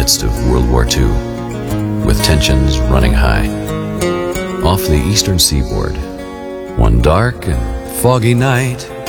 midst of World War II, with tensions running high. Off the eastern seaboard, one dark and foggy night,